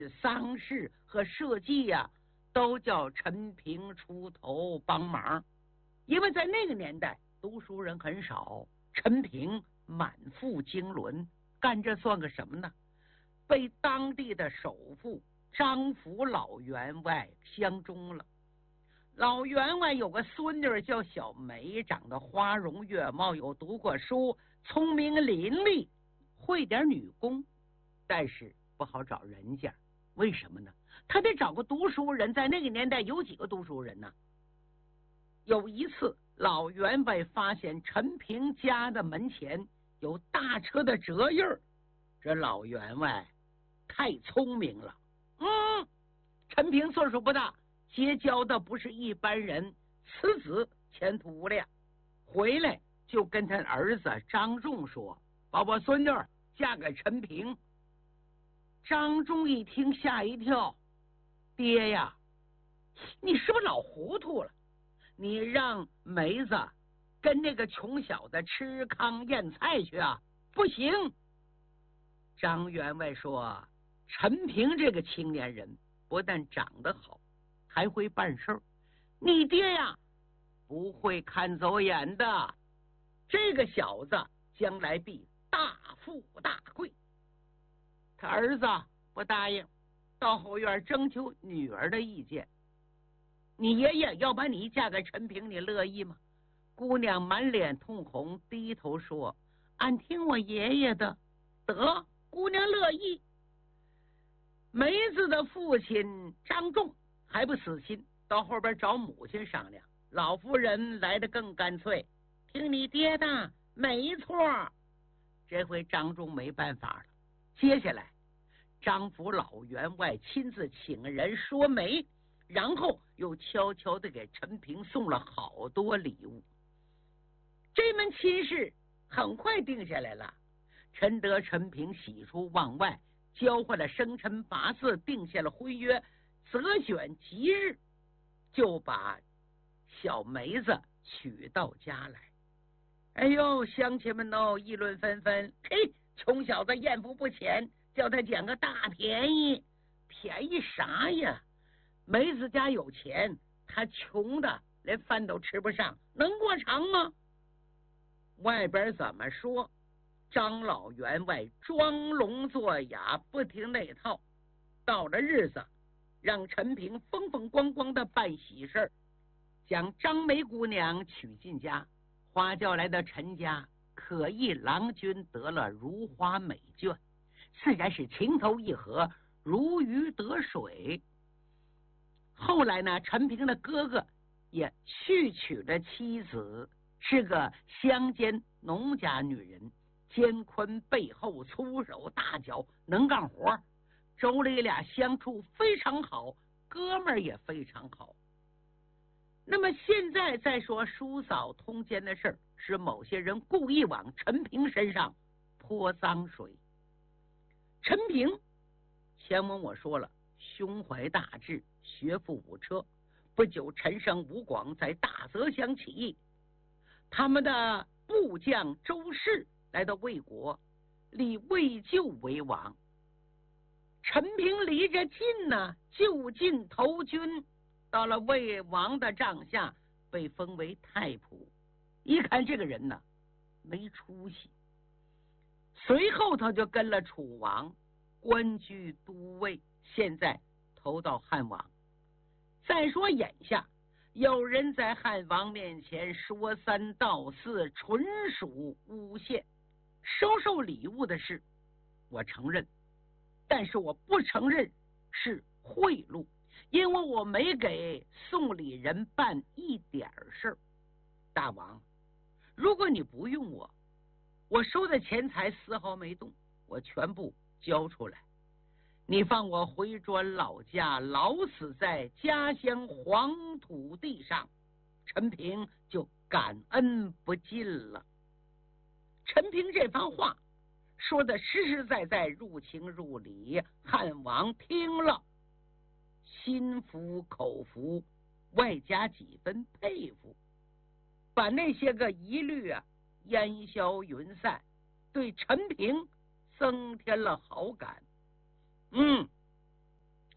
丧事和社稷呀，都叫陈平出头帮忙。因为在那个年代读书人很少，陈平满腹经纶，干这算个什么呢？被当地的首富张府老员外相中了。老员外有个孙女叫小梅，长得花容月貌，有读过书，聪明伶俐，会点女工，但是不好找人家。为什么呢？他得找个读书人，在那个年代有几个读书人呢？有一次老员外发现陈平家的门前有大车的折印儿，这老员外太聪明了。陈平岁数不大，结交的不是一般人，此子前途无量。回来就跟他儿子张仲说，把我孙女嫁给陈平。张仲一听吓一跳，爹呀，你是不是老糊涂了？你让梅子跟那个穷小子吃糠咽菜去啊？不行。张员外说，陈平这个青年人不但长得好，还会办事儿，你爹呀不会看走眼的，这个小子将来必大富大贵。他儿子不答应，到后院征求女儿的意见。你爷爷要把你嫁给陈平，你乐意吗？姑娘满脸通红，低头说，俺听我爷爷的。得，姑娘乐意。梅子的父亲张仲还不死心，到后边找母亲商量。老夫人来得更干脆，听你爹的，没错。这回张仲没办法了。接下来张府老员外亲自请人说媒，然后又悄悄的给陈平送了好多礼物。这门亲事很快定下来了。陈德陈平喜出望外，交换了生辰八字，定下了婚约，择选吉日，就把小梅子娶到家来。哎呦，乡亲们都议论纷纷，嘿，穷小子艳福不浅，叫他捡个大便宜。便宜啥呀？梅子家有钱，他穷的连饭都吃不上，能过长吗？外边怎么说，张老员外装聋作哑，不听那套。到了日子，让陈平风风光光的办喜事，将张梅姑娘娶进家。花轿来到陈家，可意郎君得了如花美眷，自然是情投意合，如鱼得水。后来呢，陈平的哥哥也续娶了妻子，是个乡间农家女人，肩宽背厚，粗手大脚，能干活。妯娌俩相处非常好，哥们儿也非常好。那么现在再说叔嫂通奸的事儿，是某些人故意往陈平身上泼脏水。陈平前文我说了，胸怀大志，学富五车。不久，陈胜、吴广在大泽乡起义，他们的部将周氏来到魏国，立魏咎为王。陈平离着近呢，就近投军，到了魏王的帐下，被封为太仆。一看这个人呢，没出息。随后他就跟了楚王，官居都尉，现在投到汉王。再说眼下有人在汉王面前说三道四，纯属诬陷。收受礼物的事我承认，但是我不承认是贿赂，因为我没给送礼人办一点事儿。大王，如果你不用我收的钱财丝毫没动，我全部交出来，你放我回转老家，老死在家乡黄土地上，陈平就感恩不尽了。陈平这番话说的实实在在，入情入理。汉王听了，心服口服，外加几分佩服，把那些个疑虑烟消云散，对陈平增添了好感。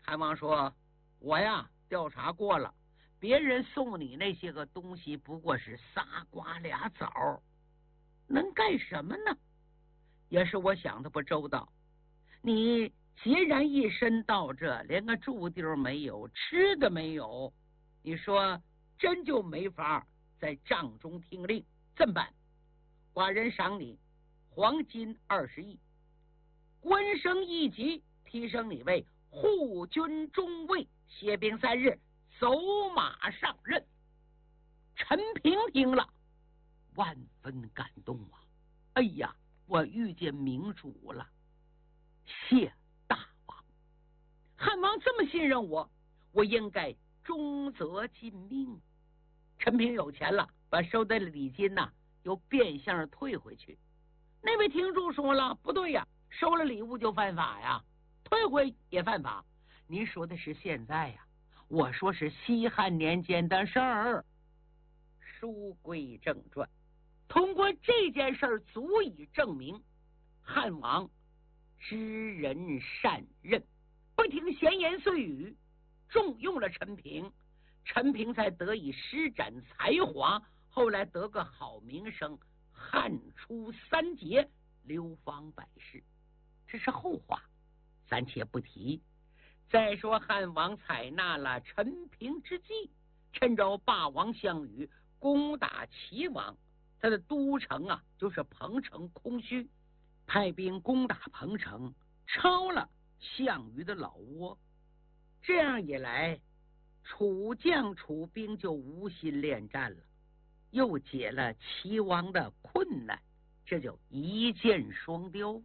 汉王说：“我呀调查过了，别人送你那些个东西不过是仨瓜俩枣，能干什么呢？也是我想的不周到。你既然一身到这，连个住地儿没有，吃的没有，你说真就没法在帐中听令。这么办？寡人赏你黄金20亿，官升1级，提升你为护军中尉，歇兵3日，走马上任。”陈平听了，万分感动啊！哎呀，我遇见明主了，谢大王！汉王这么信任我，我应该忠则尽命。陈平有钱了，把收的礼金呐又变相退回去。那位听众说了，不对呀，收了礼物就犯法呀，退回也犯法。您说的是现在呀，我说是西汉年间的事儿。书归正传，通过这件事足以证明汉王知人善任，不听闲言碎语，重用了陈平，陈平才得以施展才华，后来得个好名声，汉出3杰，流芳百世。这是后话，暂且不提。再说汉王采纳了陈平之计，趁着霸王项羽攻打齐王，他的都城啊就是彭城空虚，派兵攻打彭城，抄了项羽的老窝。这样一来，楚将楚兵就无心恋战了，又解了齐王的困难，这就一箭双雕。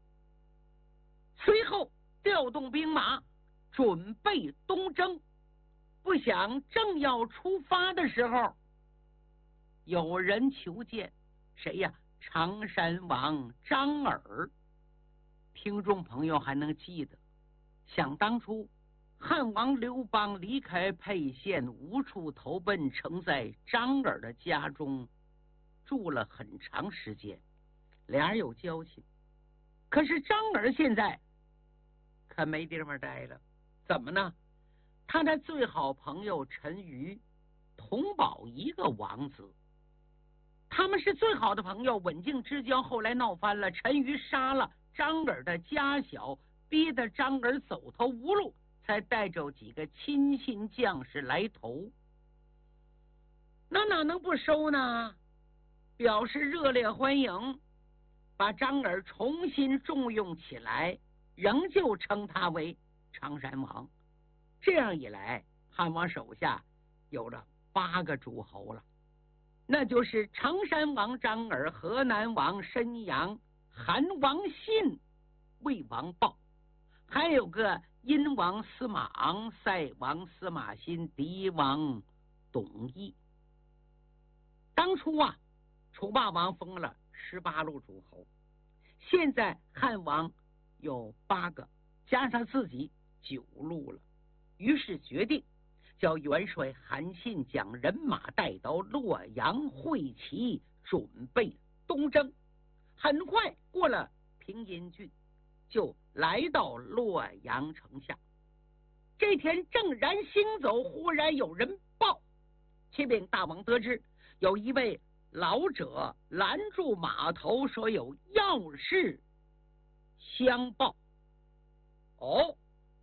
随后调动兵马，准备东征。不想正要出发的时候，有人求见。谁呀？常山王张耳。听众朋友还能记得，想当初汉王刘邦离开沛县，无处投奔，曾在张耳的家中住了很长时间，俩人有交情。可是张耳现在可没地方待了，怎么呢？他的最好朋友陈馀同保一个王子，他们是最好的朋友，刎颈之交。后来闹翻了，陈馀杀了张耳的家小，逼得张耳走投无路，才带着几个亲信将士来投。那哪能不收呢？表示热烈欢迎，把张耳重新重用起来，仍旧称他为常山王。这样一来，汉王手下有了8个诸侯了，那就是常山王张耳、河南王申阳、韩王信、魏王豹，还有个殷王司马昂、塞王司马欣、狄王董翳。当初啊，楚霸王封了18路诸侯，现在汉王有8个，加上自己9路了。于是决定叫元帅韩信将人马带到洛阳会齐，准备东征。很快过了平阴郡，就来到洛阳城下。这天正然行走，忽然有人报，启禀大王得知有一位老者拦住码头，说有要事相报。哦，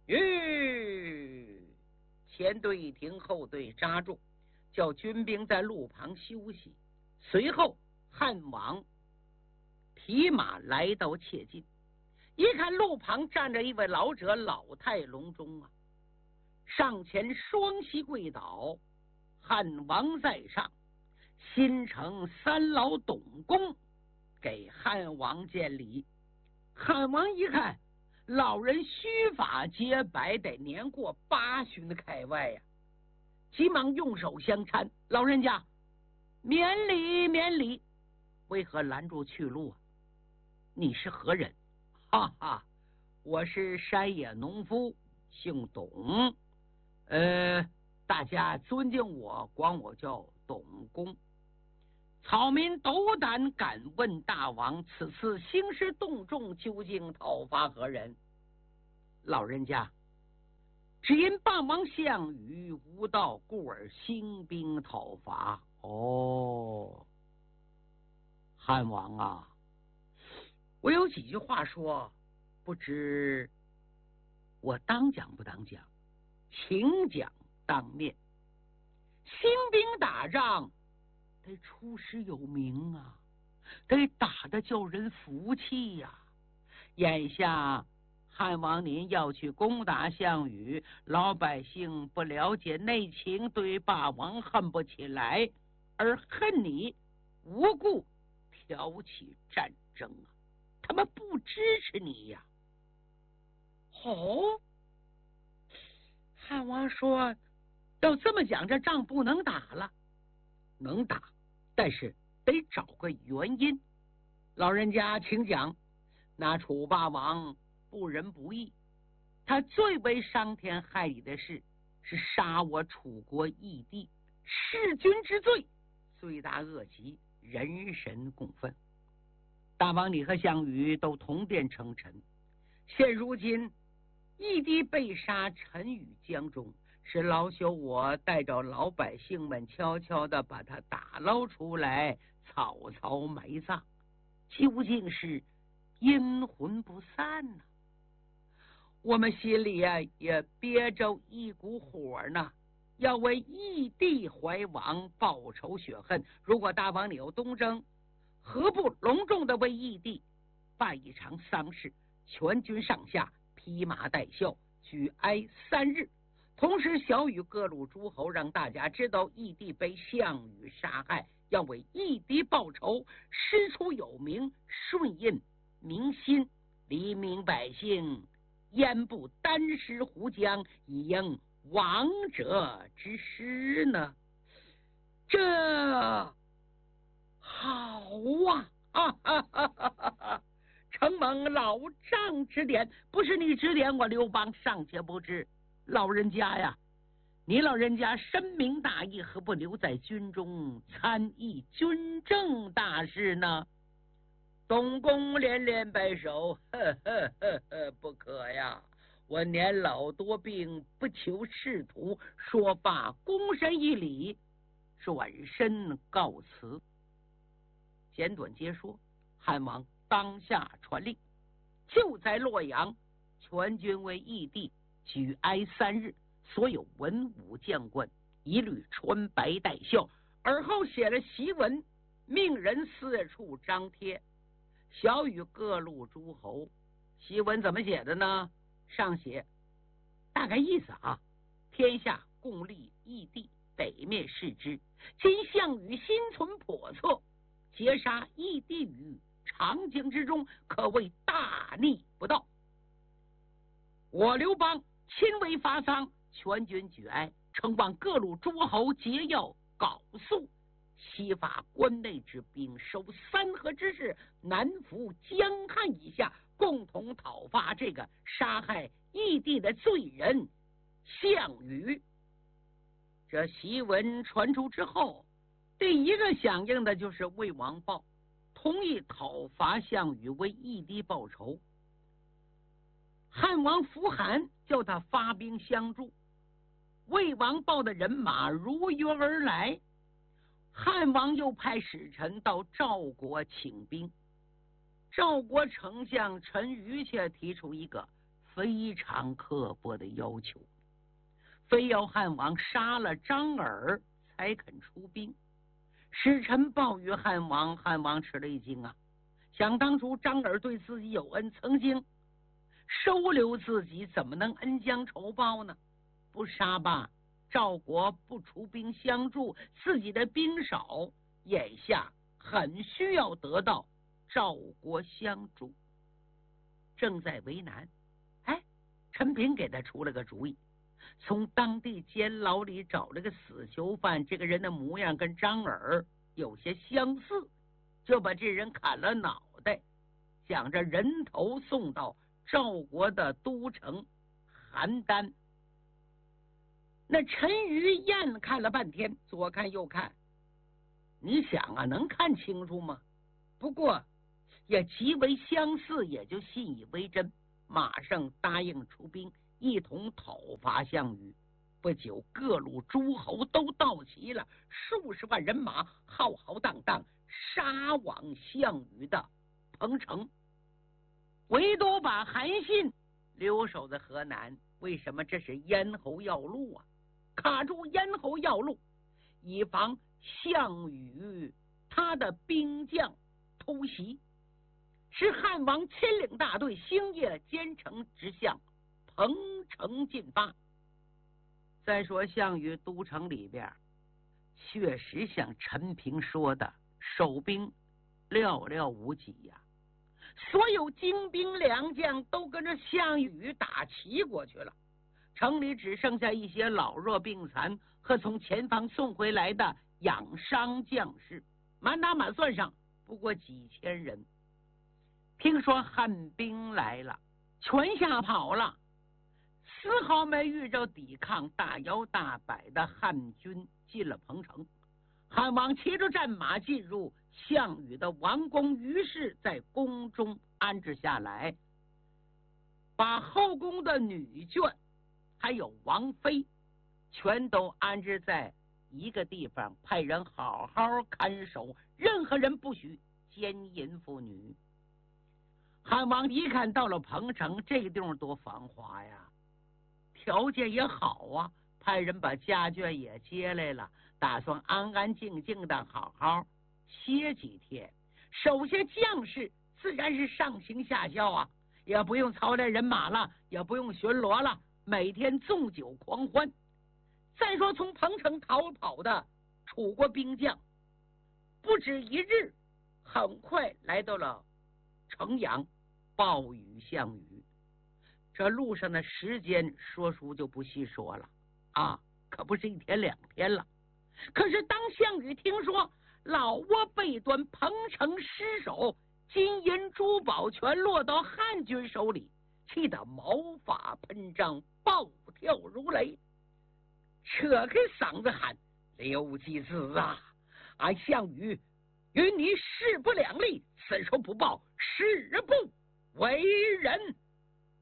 前队一停，后队扎住，叫军兵在路旁休息。随后汉王提马来到切近，一看路旁站着一位老者，老态龙钟啊，上前双膝跪倒，汉王在上，新城3老董公给汉王见礼。汉王一看老人须发洁白，得年过80开外呀，急忙用手相搀：“老人家，免礼免礼，为何拦住去路啊？你是何人？”“哈哈，我是山野农夫，姓董，大家尊敬我，管我叫董公。草民斗胆敢问大王，此次兴师动众，究竟讨伐何人？”“老人家， 只因霸王项羽无道，故而兴兵讨伐。哦，汉王啊，我有几句话说，不知我当讲不当讲，请讲当面。兴兵打仗得出师有名啊，得打得叫人服气呀。眼下汉王您要去攻打项羽，老百姓不了解内情，对霸王恨不起来，而恨你无故挑起战争啊，他们不支持你呀。哦，汉王说要这么讲，这仗不能打了。能打，但是得找个原因。老人家请讲。那楚霸王不仁不义，他最为伤天害理的事是杀我楚国义帝，弑君之罪，罪大恶极，人神共愤。大王你和项羽都同殿称臣，现如今义帝被杀，陈于江中，是老朽我带着老百姓们悄悄的把他打捞出来，草草埋葬，究竟是阴魂不散呢。我们心里也憋着一股火呢，要为义帝怀王报仇雪恨。如果大王你有东征，何不隆重的为义帝办一场丧事，全军上下披麻戴孝，举哀3日，同时晓谕各路诸侯，让大家知道义帝被项羽杀害，要为义帝报仇，师出有名，顺应民心，黎民百姓焉不单食胡浆，以应亡者之师呢？这好啊！承蒙老丈指点，不是你指点我刘邦，尚且不知。老人家呀，你老人家深明大义，何不留在军中参议军政大事呢？东宫连连摆手，不可呀！我年老多病，不求仕途。说罢，躬身一礼，转身告辞。简短结说，汉王当下传令，就在洛阳，全军为义帝举哀3日，所有文武将官一律穿白戴孝。而后写了檄文，命人4处张贴，晓谕各路诸侯。檄文怎么写的呢？上写大概意思啊，天下共立义帝，北面视之。今项羽心存叵测，截杀义帝于长江之中，可谓大逆不道。我刘邦亲为发丧，全军举哀，承望各路诸侯节要缟素，西伐关内之兵，守三河之势，南服江汉以下，共同讨伐这个杀害义帝的罪人项羽。这檄文传出之后，第一个响应的就是魏王豹，同意讨伐项羽，为义帝报仇。汉王符韩叫他发兵相助，魏王豹的人马如约而来。汉王又派使臣到赵国请兵，赵国丞相陈馀却提出一个非常刻薄的要求，非要汉王杀了张耳才肯出兵。使臣报与汉王，汉王吃了一惊啊！想当初张耳对自己有恩，曾经收留自己，怎么能恩将仇报呢？不杀吧，赵国不出兵相助，自己的兵少，眼下很需要得到赵国相助，正在为难。陈平给他出了个主意，从当地监牢里找了个死囚犯，这个人的模样跟张耳有些相似，就把这人砍了脑袋，将这人头送到赵国的都城邯郸。那陈馀眼看了半天，左看右看，你想啊，能看清楚吗？不过也极为相似，也就信以为真，马上答应出兵， 一同讨伐项羽。不久，各路诸侯都到齐了，数十万人马浩浩荡荡杀往项羽的彭城，唯独把韩信留守在河南。为什么？这是咽喉要路啊，卡住咽喉要路，以防项羽他的兵将偷袭。是汉王亲领大队星夜兼程直向彭城进发。再说项羽都城里边，确实像陈平说的，守兵寥寥无几呀，所有精兵良将都跟着项羽打齐过去了，城里只剩下一些老弱病残和从前方送回来的养伤将士，满打满算上不过几千人。听说汉兵来了，全吓跑了，丝毫没遇着抵抗，大摇大摆的汉军进了彭城。汉王骑着战马进入项羽的王宫，于是在宫中安置下来，把后宫的女眷还有王妃全都安置在一个地方，派人好好看守，任何人不许奸淫妇女。汉王一看到了彭城，这个地方多繁华呀，条件也好啊，派人把家眷也接来了，打算安安静静的好好歇几天。手下将士自然是上行下效啊，也不用操练人马了，也不用巡逻了，每天纵酒狂欢。再说从彭城逃跑的楚国兵将，不止一日，很快来到了城阳，报与项羽。这路上的时间说书就不细说了啊，可不是一天两天了。可是当项羽听说老窝被端，彭城失守，金银珠宝全落到汉军手里，气得毛发喷张，暴跳如雷，扯开嗓子喊：刘季子啊，俺项羽与你势不两立，此仇不报，誓不为人。